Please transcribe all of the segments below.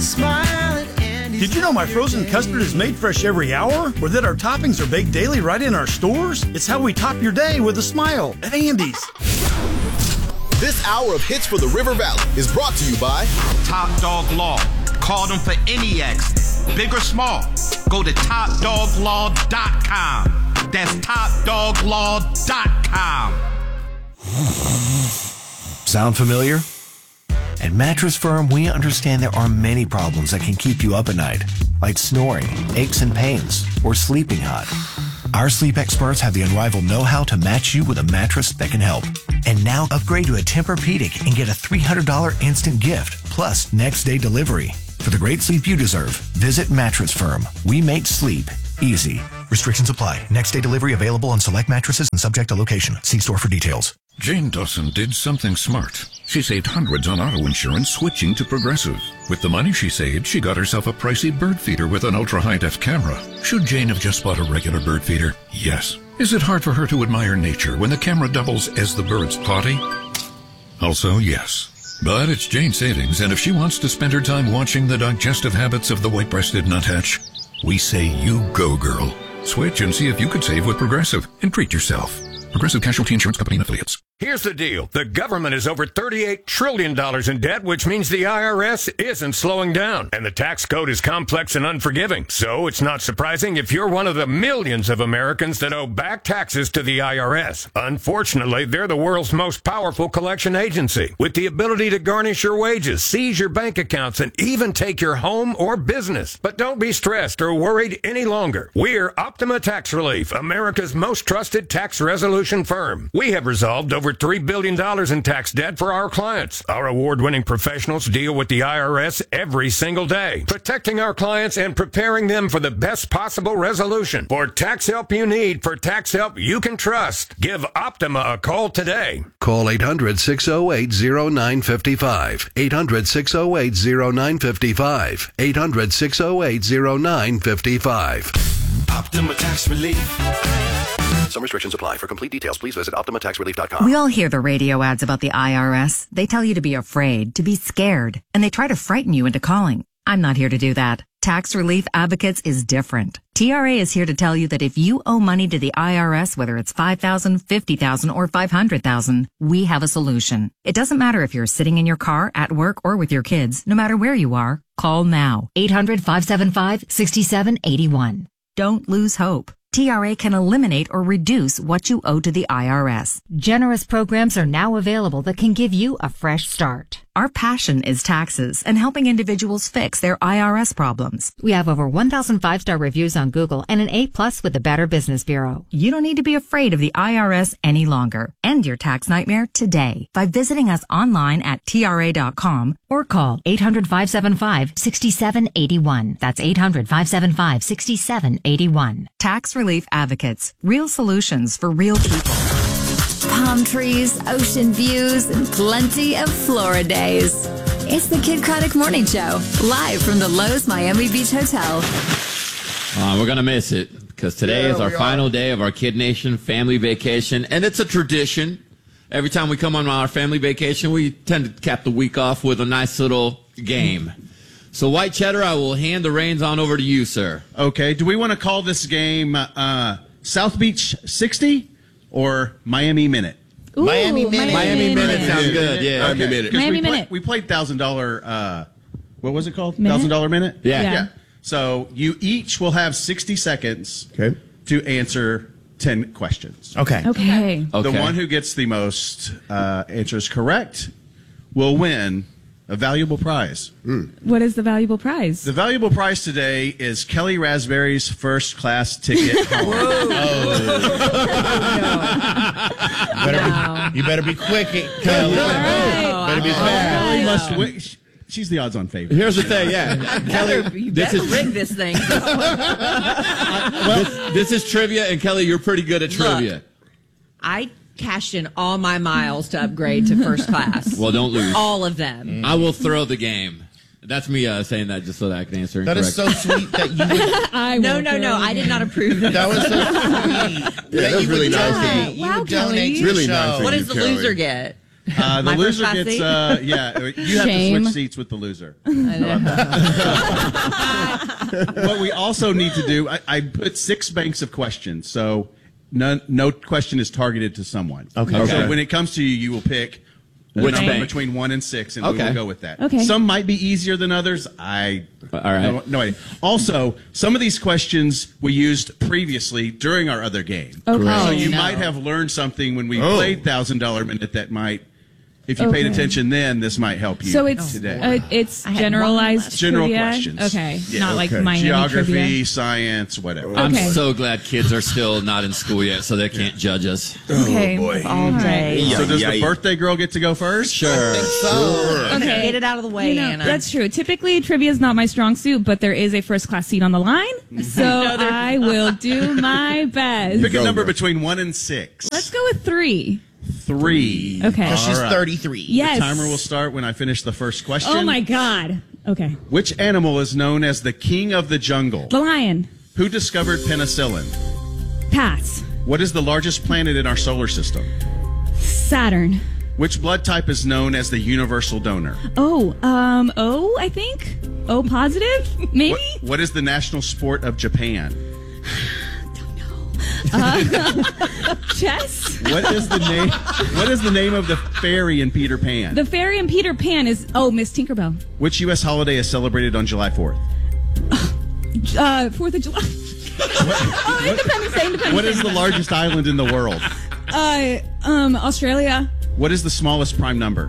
Did you know my frozen custard is made fresh every hour? Or that our toppings are baked daily right in our stores? It's how we top your day with a smile at Andy's. This hour of Hits for the River Valley is brought to you by Top Dog Law. Call them for any accident, big or small. Go to TopDogLaw.com. That's TopDogLaw.com. Sound familiar? At Mattress Firm, we understand there are many problems that can keep you up at night, like snoring, aches and pains, or sleeping hot. Our sleep experts have the unrivaled know-how to match you with a mattress that can help. And now upgrade to a Tempur-Pedic and get a $300 instant gift, plus next-day delivery. For the great sleep you deserve, visit Mattress Firm. We make sleep easy. Restrictions apply. Next-day delivery available on select mattresses and subject to location. See store for details. Jane Dawson did something smart. She saved hundreds on auto insurance switching to Progressive. With the money she saved, she got herself a pricey bird feeder with an ultra-high-def camera. Should Jane have just bought a regular bird feeder? Yes. Is it hard for her to admire nature when the camera doubles as the bird's potty? Also, yes. But it's Jane's savings, and if she wants to spend her time watching the digestive habits of the white-breasted nuthatch, we say you go, girl. Switch and see if you could save with Progressive and treat yourself. Progressive Casualty Insurance Company and Affiliates. Here's the deal. The government is over $38 trillion in debt, which means the IRS isn't slowing down. And the tax code is complex and unforgiving. So it's not surprising if you're one of the millions of Americans that owe back taxes to the IRS. Unfortunately, they're the world's most powerful collection agency, with the ability to garnish your wages, seize your bank accounts, and even take your home or business. But don't be stressed or worried any longer. We're Optima Tax Relief, America's most trusted tax resolution firm. We have resolved over $3 billion in tax debt for our clients. Our award-winning professionals deal with the IRS every single day, protecting our clients and preparing them for the best possible resolution. For tax help you need, for tax help you can trust, give Optima a call today. Call 800-608-0955. 800-608-0955. 800-608-0955. Optima Tax Relief. Some restrictions apply. For complete details, please visit OptimaTaxRelief.com. We all hear the radio ads about the IRS. They tell you to be afraid, to be scared, and they try to frighten you into calling. I'm not here to do that. Tax Relief Advocates is different. TRA is here to tell you that if you owe money to the IRS, whether it's $5,000, $50,000, or $500,000, we have a solution. It doesn't matter if you're sitting in your car, at work, or with your kids. No matter where you are, call now. 800-575-6781. Don't lose hope. TRA can eliminate or reduce what you owe to the IRS. Generous programs are now available that can give you a fresh start. Our passion is taxes and helping individuals fix their IRS problems. We have over 1,000 5-star reviews on Google and an A+ with the Better Business Bureau. You don't need to be afraid of the IRS any longer. End your tax nightmare today by visiting us online at TRA.com or call 800-575-6781. That's 800-575-6781. Tax Relief Advocates. Real solutions for real people. Palm trees, ocean views, and plenty of Florida days. It's the Kid Craddock Morning Show, live from the Lowe's Miami Beach Hotel. We're going to miss it because today is our final day of our Kid Nation family vacation, and it's a tradition. Every time we come on our family vacation, we tend to cap the week off with a nice little game. So, White Cheddar, I will hand the reins on over to you, sir. Okay. Do we want to call this game South Beach 60 or Miami Minute? Ooh, Miami Minute sounds good. Yeah. Okay. Miami Minute. We played $1,000. What was it called? $1,000 Minute? Yeah. So you each will have 60 seconds to answer 10 questions. Okay. The one who gets the most answers correct will win a valuable prize. What is the valuable prize? The valuable prize today is Kelly Raspberry's first class ticket home. You better be quick, Kelly. Better be fast. Kelly must win. She's the odds-on favorite. Here's the thing, Kelly, you better rig this thing. This is trivia, and Kelly, you're pretty good at trivia. I cashed in all my miles to upgrade to first class. Well, don't lose. All of them. I will throw the game. That's me saying that just so that I can answer. That is so sweet that you would... No. I did not approve that. That was so sweet. That was really nice. You would donate to really the show. nice. What does the loser get? The My loser first gets, class you have Shame. to switch seats with the loser. What we also need to do, I put 6 banks of questions, so no question is targeted to someone. Okay. So when it comes to you, you will pick a Which number bank? between 1 and 6, and we Okay. will go with that. Okay. Some might be easier than others. All right. No idea. Also, some of these questions we used previously during our other game. Okay. So Oh, you no. might have learned something when we played $1,000 Minute that might, if you paid Okay. attention then, this might help you So it's today. It's I had generalized one General trivia? questions. Okay, Yeah. not like Okay. Miami Geography, trivia. science, whatever. I'm Okay. so glad kids are still not in school yet, so they can't judge us. Okay. All day. So does the birthday girl get to go first? Sure. Okay. Get it out of the way, You know, Anna. that's true. Typically, trivia is not my strong suit, but there is a first class seat on the line, so I will do my best. Pick a number between 1 and 6. Let's go with 3. 3. Okay. She's All right. 33. Yes. The timer will start when I finish the first question. Oh my God. Okay. Which animal is known as the king of the jungle? The lion. Who discovered penicillin? Pass. What is the largest planet in our solar system? Saturn. Which blood type is known as the universal donor? O, I think. O positive, maybe. What is the national sport of Japan? Chess. What is the name? What is the name of the fairy in Peter Pan? The fairy in Peter Pan is Miss Tinkerbell. Which U.S. holiday is celebrated on July 4th? 4th of July. Independence Day. Independence What Day. is the largest island in the world? Australia. What is the smallest prime number?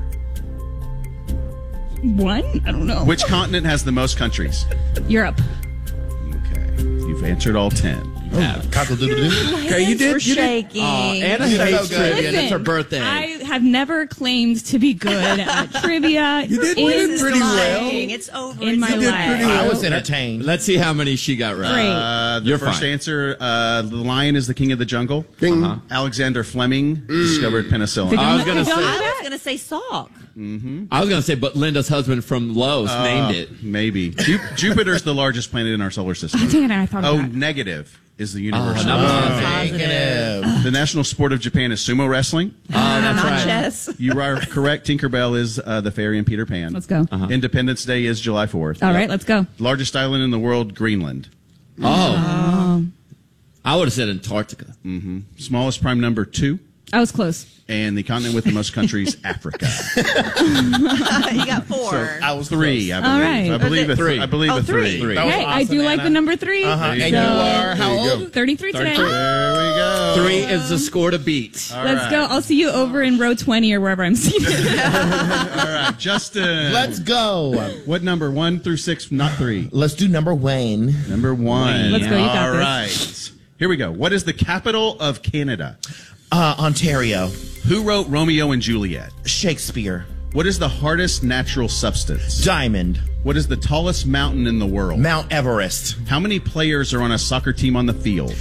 1? I don't know. Which continent has the most countries? Europe. Okay, you've answered all 10. Cock-a-doodle-doo. Okay, you did. Shaking. Anna hates trivia, and it's her birthday. I have never claimed to be good at trivia. You did in, pretty well. It's over. in my life. I was entertained. Let's see how many she got right. Great. The You're first fine. answer, the lion is the king of the jungle. Ding. Alexander Fleming discovered penicillin. Did I was you gonna know say- I that? was going to say Salk. I was going to say, but Linda's husband from Lowe's named it. Maybe. Jupiter's the largest planet in our solar system. Oh, dang it, I thought of that. Negative is the universe. Negative. The national sport of Japan is sumo wrestling. That's Not right. chess. You are correct. Tinkerbell is the fairy in Peter Pan. Let's go. Independence Day is July 4th. All right, let's go. Largest island in the world, Greenland. Oh. I would have said Antarctica. Smallest prime number, 2. I was close. And the continent with the most countries, Africa. You got 4. I was 3, I believe. All right. I believe a 3. I believe Oh, a 3. three. That was Hey, I awesome, do like Anna. the number 3. And you you go. are how old? 33 today. There we go. 3 is the score to beat. All Let's right. go. I'll see you over in row 20 or wherever I'm seated. All right, Justin. Let's go. What number? 1 through 6, not 3. Let's do number Wayne. Number 1. Let's go, you got All this. right. Here we go. What is the capital of Canada? Ontario. Who wrote Romeo and Juliet? Shakespeare. What is the hardest natural substance? Diamond. What is the tallest mountain in the world? Mount Everest. How many players are on a soccer team on the field?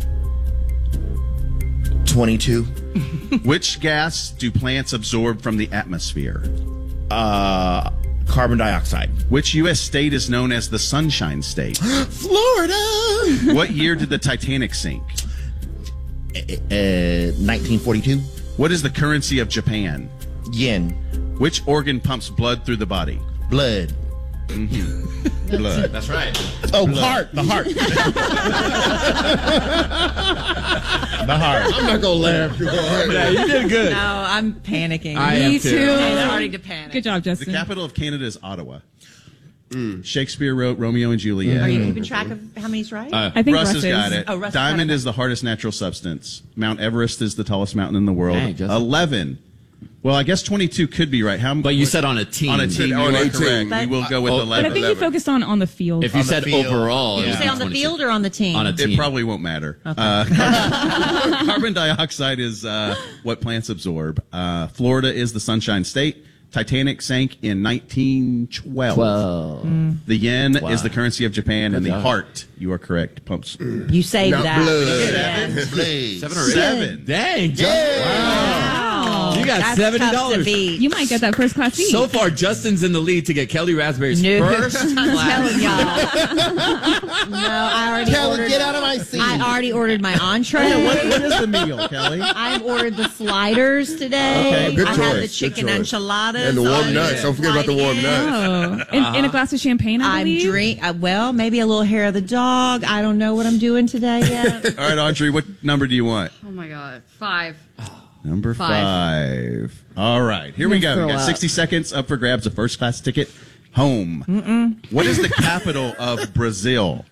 22. Which gas do plants absorb from the atmosphere? Carbon dioxide. Which U.S. state is known as the Sunshine State? Florida. What year did the Titanic sink? 1942. What is the currency of Japan? Yen. Which organ pumps blood through the body? Blood. Blood. That's right. Oh, heart. The heart. The heart. I'm not going to laugh too hard. Yeah, you did good. No, I'm panicking. I am Me too. too. I'm starting to panic. Good job, The Justin. capital of Canada is Ottawa. Shakespeare wrote Romeo and Juliet. Are you keeping track of how many's right? I think Russ Russ has got is. it. Oh, Russ Diamond got it. is the hardest natural substance. Mount Everest is the tallest mountain in the world. Dang, Justin. 11. Well, I guess 22 could be right. How? But you said on a team. On a team, you on are a correct. team. We will go with Oh, But I 11. think he focused on the field. If you On the said field. overall, Did you it'd say be on the 22. field or on the team? On a team. It probably won't matter. Carbon dioxide is what plants absorb. Florida is the Sunshine State. Titanic sank in 1912. The yen is the currency of Japan, and the heart, you are correct, pumps. You saved Not that. blood. Seven. Please. 7 or 8. Seven. Dang, Justin. Wow. You You got That's $70. tough to beat. You might get that first class seat. So far, Justin's in the lead to get Kelly Raspberry's first I'm telling y'all. No, I already Kelly, ordered. get out of my seat. I already ordered my entree. What is the meal, Kelly? I've ordered the sliders today. Okay, good I had choice, the chicken good choice. enchiladas. And the warm on nuts. Don't forget about the warm nuts. Oh, in a glass of champagne, I believe. Well, maybe a little hair of the dog. I don't know what I'm doing today yet. All right, Audrey, what number do you want? Oh my God, 5. Number 5. All right, here we go. We got 60 seconds up for grabs. A first-class ticket home. What is the capital of Brazil?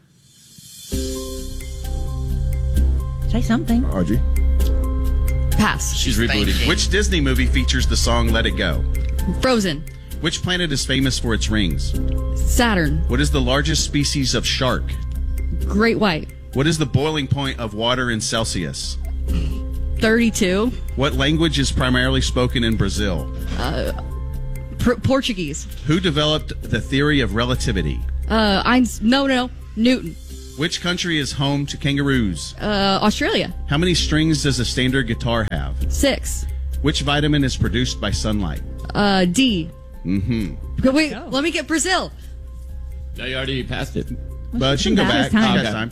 Say something. Audrey. Pass. She's rebooting. Which Disney movie features the song Let It Go? Frozen. Which planet is famous for its rings? Saturn. What is the largest species of shark? Great White. What is the boiling point of water in Celsius? 32. What language is primarily spoken in Brazil? Portuguese. Who developed the theory of relativity? No. Newton. Which country is home to kangaroos? Australia. How many strings does a standard guitar have? 6. Which vitamin is produced by sunlight? D. Mm-hmm. Wait, let me get Brazil. No, you already passed it. But she can go back. She got time.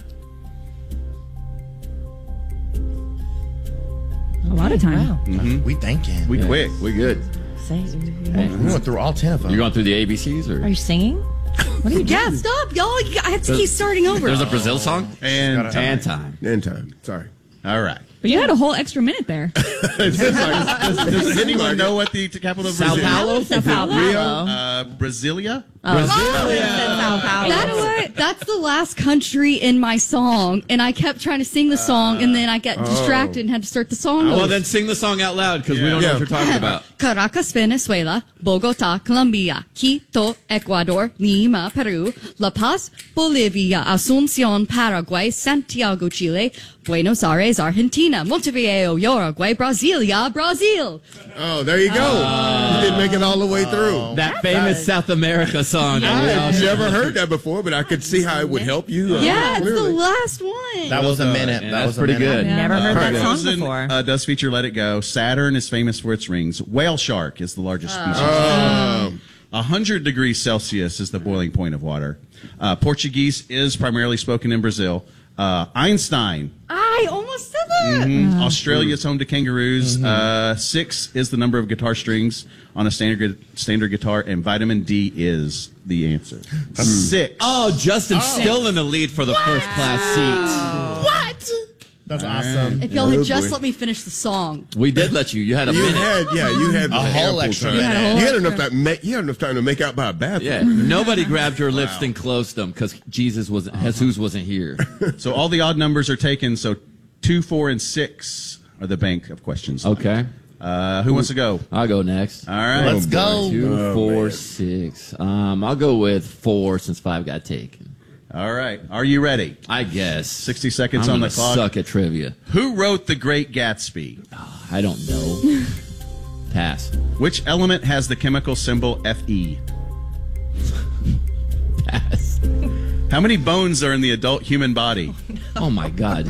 A lot of time. Wow. Mm-hmm. We thinking. We quick. We good. We went through all 10 of them. You going through the ABCs or? Are you singing? What are you doing? Yeah, stop, y'all. I have to keep starting over. There's a Brazil song and time. And time. Sorry. All right. But you had a whole extra minute there. Does anyone know what the capital of Brazil is? Sao Paulo. Brasilia? That's the last country in my song, and I kept trying to sing the song, and then I got distracted and had to start the song over. Well, then sing the song out loud because we don't know what you're talking about. Caracas, Venezuela, Bogota, Colombia, Quito, Ecuador, Lima, Peru, La Paz, Bolivia, Asunción, Paraguay, Santiago, Chile, Buenos Aires, Argentina, Montevideo, Uruguay, Brasilia, Brazil. Oh, there you go. You didn't make it all the way through. That famous South America song. I've never heard that before, but I could see how it would help you. Yeah, it's clearly. the last one. That was a minute. That was pretty good. Never heard that song Frozen before. does feature Let It Go. Saturn is famous for its rings. Whale shark is the largest species. 100 degrees Celsius is the boiling point of water. Portuguese is primarily spoken in Brazil. Einstein. I almost said that. Australia is home to kangaroos. 6 is the number of guitar strings on a standard guitar, and vitamin D is the answer. 6. Oh, Justin's still in the lead for the first class seat. What? That's awesome. If y'all had just let me finish the song. We did let you. You had a minute. You had A whole ample extra time. minute. You had enough time to make out by a bathroom. Yeah, nobody grabbed your lips and closed them because Jesus wasn't here. So all the odd numbers are taken. So 2, 4, and 6 are the bank of questions. Okay. Who wants to go? I'll go next. All right. Let's go. 2, 4, 6. I'll go with 4 since 5 got taken. All right. Are you ready? I guess. 60 seconds I'm on the gonna clock. Suck at trivia. Who wrote The Great Gatsby? I don't know. Pass. Which element has the chemical symbol Fe? Pass. How many bones are in the adult human body? Oh my God.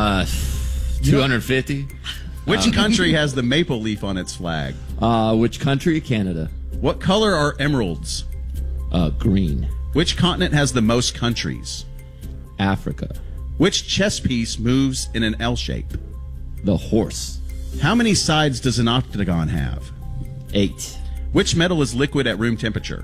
250. Which country has the maple leaf on its flag? Which country? Canada. What color are emeralds? Green. Which continent has the most countries? Africa. Which chess piece moves in an L shape? The horse. How many sides does an octagon have? 8. Which metal is liquid at room temperature?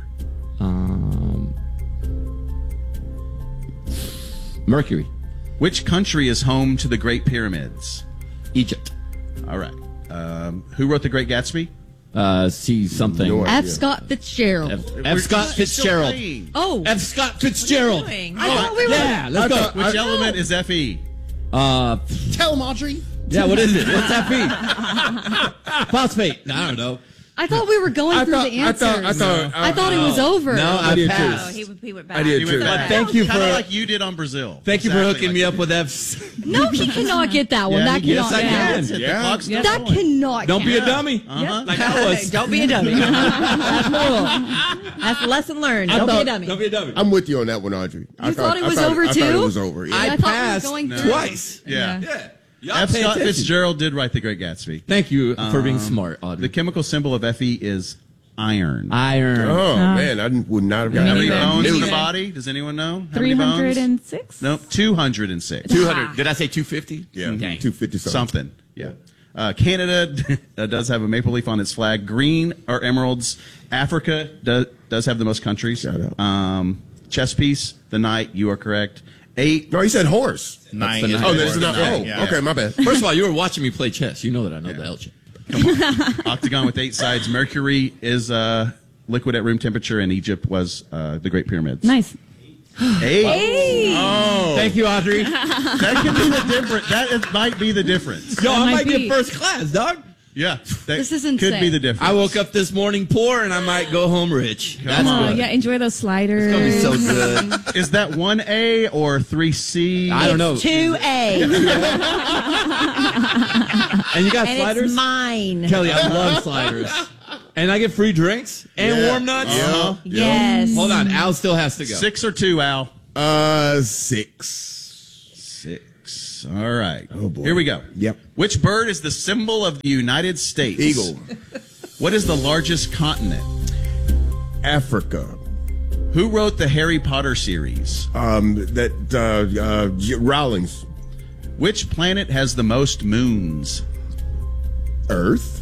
Mercury. Which country is home to the Great Pyramids? Egypt. All right. Who wrote The Great Gatsby? See something. F. Scott Fitzgerald. F. Scott Fitzgerald. Oh. F. Scott Fitzgerald. I thought we were. Yeah, let's go. Which element is Fe? Tell him, Audrey. Yeah, what is it? What's that be? Phosphate. I don't know. I thought we were going through the answers. I thought it was over. No, I did passed. He went back. I did too. But thank you for Kind of like you did on Brazil. thank you for Exactly hooking me like up with F's. No, he cannot get that one. That yes, cannot. I can. The Yeah. clock's still That going. cannot. Don't be a count. dummy. Like I was. Don't be a dummy. That's moral. That's a lesson learned. Don't be a dummy. Don't be a dummy. I'm with you on that one, Audrey. You thought it was over I thought it too? was over. Yeah. I thought we were passed going through. twice. Yeah. Yeah. F. Scott Fitzgerald did write The Great Gatsby. Thank you for being smart, Audrey. The chemical symbol of Fe is iron. Iron. Oh, man, I would not have gotten How many that. bones in the body? Does anyone know? How many bones? 306? Nope, 206. 200. Did I say 250? Yeah, Dang. 250 Something. Yeah. Canada does have a maple leaf on its flag. Green are emeralds. Africa does have the most countries. Shout out. Chess piece, the knight. You are correct. 8. No, he said horse. 9. the is nine. the Oh, word. that's not. Yeah, Oh, yeah. okay, my bad. First of all, you were watching me play chess. You know that I know the Elgin. Octagon with 8 sides. Mercury is liquid at room temperature, and Egypt was the Great Pyramids. Nice. 8. Oh, Thank you, Audrey. That could be the difference. Might be the difference. Yo, I might might be. get first class, dog. Yeah, that This is could insane. be the difference. I woke up this morning poor, and I might go home rich. That's Oh, good. yeah, enjoy those sliders. It's gonna be so good. Is that 1A or 3C? I don't know. 2A. And you got And sliders? it's mine. Kelly, I love sliders. And I get free drinks and warm nuts. Uh-huh. Yes. Hold on, Al still has to go. 6 or 2, Al? 6. 6. All right. Oh, boy. Here we go. Yep. Which bird is the symbol of the United States? Eagle. What is the largest continent? Africa. Who wrote the Harry Potter series? Rawlings. Which planet has the most moons? Earth.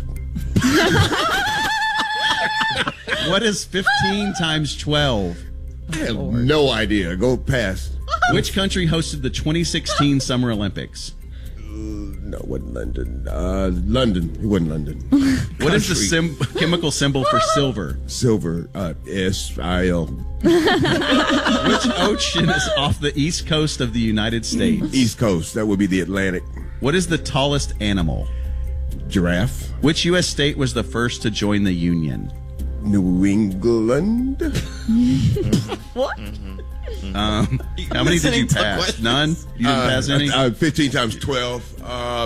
What is 15 times 12? I have no idea. Go past. Which country hosted the 2016 Summer Olympics? No, it wasn't London. London. It wasn't London. What is the chemical symbol for silver? Silver. SIL. Which ocean is off the east coast of the United States? East Coast. That would be the Atlantic. What is the tallest animal? Giraffe. Which U.S. state was the first to join the Union? New England. What? How many did you pass? None? You didn't pass any? 15 times 12.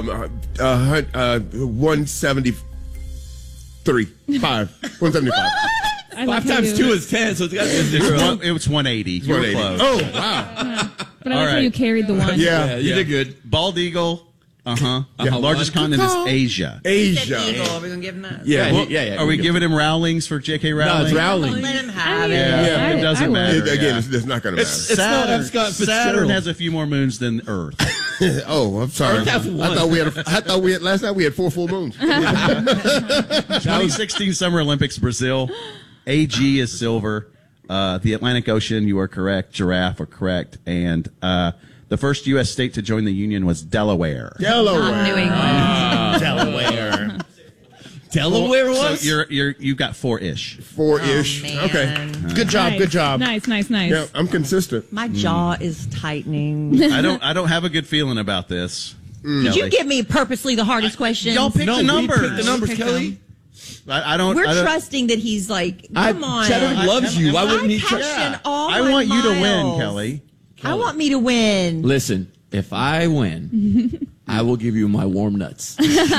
173. 175. 5 times 2 is 10, so it's got to be a zero. It was 180. You were 180. close. Oh, wow. But I like how you carried the one. Yeah. You did good. Bald eagle. Largest continent is Asia. Asia. Eagle. Are we going to give him that? Yeah. Are we giving him Rowlings for J.K. Rowling? No, it's Rowling. Let him have it. Yeah, it doesn't matter. Again, Yeah. it's not going to matter. It's not F. Scott Saturn Fitzgerald. has a few more moons than Earth. Oh, I'm sorry. Earth has one. I thought we had last night we had 4 full moons. 2016 Summer Olympics, Brazil. AG is silver. The Atlantic Ocean, you are correct. Giraffe are correct. And the first U.S. state to join the Union was Delaware. Delaware. New England. Delaware. Delaware was? So you've got 4-ish. 4-ish. Man. Okay. Good job. Nice. Good job. Nice. Yeah, I'm consistent. My jaw is tightening. I don't have a good feeling about this. Did you give me purposely the hardest question? Y'all pick the numbers. We picked the numbers, Kelly. I don't. We're I don't, trusting that he's like, come on. Cheddar loves you. Why wouldn't he trust? Passion all I my want you to win, miles. Kelly. I want me to win. Listen, if I win, I will give you my warm nuts.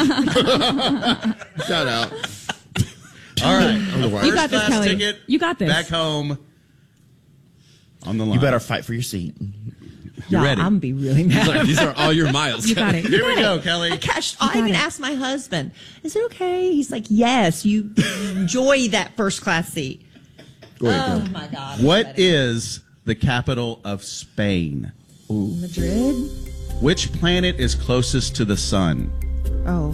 Shout out. All right. You got this, First class Kelly. ticket You got this. back home on the line. You better fight for your seat. You ready? I'm be really mad. These are all your miles. You got it. Here we go, Kelly. I even asked my husband, is it okay? He's like, yes, you enjoy that first class seat. Go ahead, Oh, my God. What is the capital of Spain? Madrid? Which planet is closest to the sun? Oh.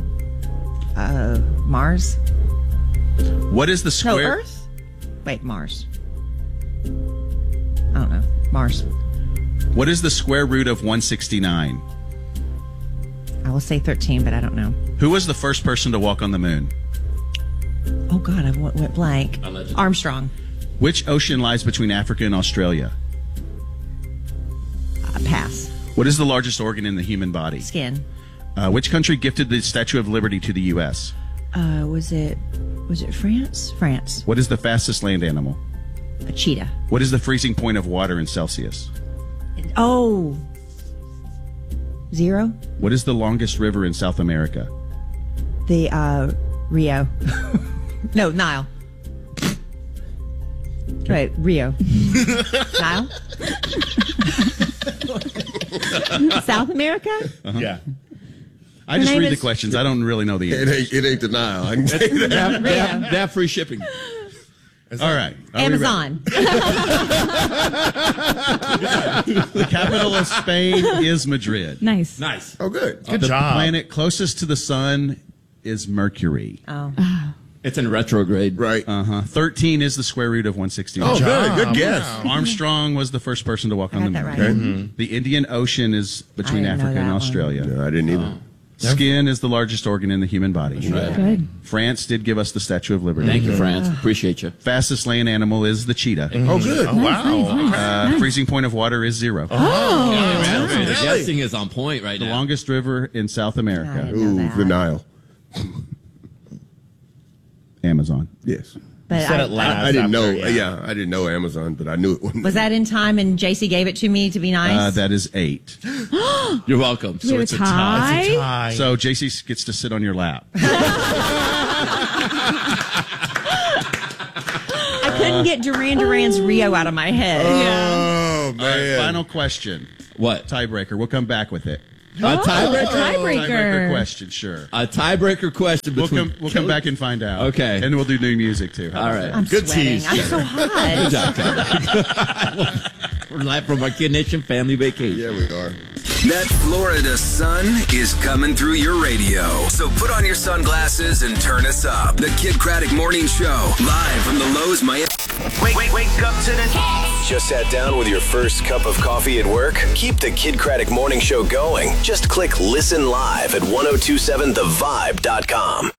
Mars? What is the No, square? Earth? Wait, Mars. I don't know. Mars. What is the square root of 169? I will say 13, but I don't know. Who was the first person to walk on the moon? Oh, God, I went blank. Allegedly. Armstrong. Which ocean lies between Africa and Australia? Pass. What is the largest organ in the human body? Skin. Which country gifted the Statue of Liberty to the U.S.? Was it France? France. What is the fastest land animal? A cheetah. What is the freezing point of water in Celsius? Oh. 0? What is the longest river in South America? The, Rio. No, Nile. Wait, Rio. Nile? South America? Yeah. I just read the questions. I don't really know the answers. It ain't denial. I can tell you that. They have free shipping. All right. Amazon. The capital of Spain is Madrid. Nice. Oh, good. The planet closest to the sun is Mercury. Oh. It's in retrograde. Right. 13 is the square root of 169. Oh, good guess. Armstrong was the first person to walk on the moon. that right. The Indian Ocean is between I didn't know Africa and that Australia. No, I didn't either. Skin is the largest organ in the human body. Good. France did give us the Statue of Liberty. Thank you, France. Appreciate you. Fastest land animal is the cheetah. Oh, good. Nice. Freezing point of water is 0. The guessing is on point right The now. longest river in South America. Ooh, the Nile. Amazon. Yes. But Said it last I didn't know. after, Yeah, I didn't know Amazon, but I knew it wasn't. was that in time and JC gave it to me to be nice? That is 8. You're welcome. Do we have a tie? So JC gets to sit on your lap. I couldn't get Duran Duran's Rio out of my head. Oh, man. All right, final question. What? Tiebreaker. We'll come back with it. A tiebreaker? Tiebreaker question, sure. A tiebreaker question We'll between... come back and find out. Okay. And we'll do new music, too. All right. I'm Good sweating. tease. I'm so Good hot. job, Kevin. We're live from our Kid Nation family vacation. Yeah, we are. That Florida sun is coming through your radio. So put on your sunglasses and turn us up. The Kid Craddock Morning Show, live from the Lowe's Miami. Wake up to the Just sat down with your first cup of coffee at work? Keep the Kid Craddock Morning Show going. Just click Listen Live at 1027thevibe.com.